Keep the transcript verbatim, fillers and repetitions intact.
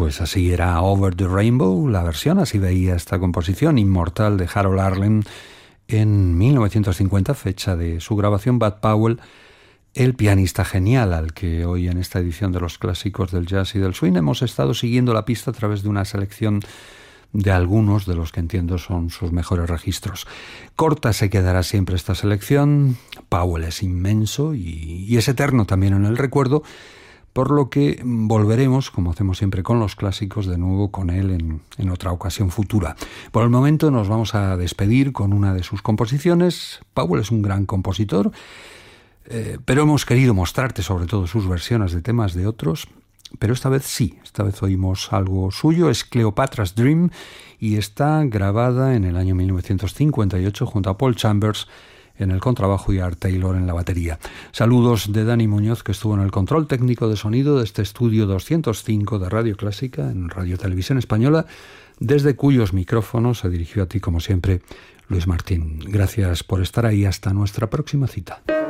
Pues así era Over the Rainbow, la versión, así veía esta composición inmortal de Harold Arlen en mil novecientos cincuenta, fecha de su grabación. Bud Powell, el pianista genial al que hoy en esta edición de los clásicos del jazz y del swing hemos estado siguiendo la pista a través de una selección de algunos de los que entiendo son sus mejores registros. Corta se quedará siempre esta selección. Powell es inmenso y, y es eterno también en el recuerdo, por lo que volveremos, como hacemos siempre con los clásicos, de nuevo con él en, en otra ocasión futura. Por el momento nos vamos a despedir con una de sus composiciones. Powell es un gran compositor, eh, pero hemos querido mostrarte sobre todo sus versiones de temas de otros. Pero esta vez sí, esta vez oímos algo suyo. Es Cleopatra's Dream y está grabada en el año mil novecientos cincuenta y ocho junto a Paul Chambers en el contrabajo y Art Taylor en la batería. Saludos de Dani Muñoz, que estuvo en el control técnico de sonido de este estudio doscientos cinco de Radio Clásica en Radio Televisión Española, desde cuyos micrófonos se dirigió a ti, como siempre, Luis Martín. Gracias por estar ahí. Hasta nuestra próxima cita.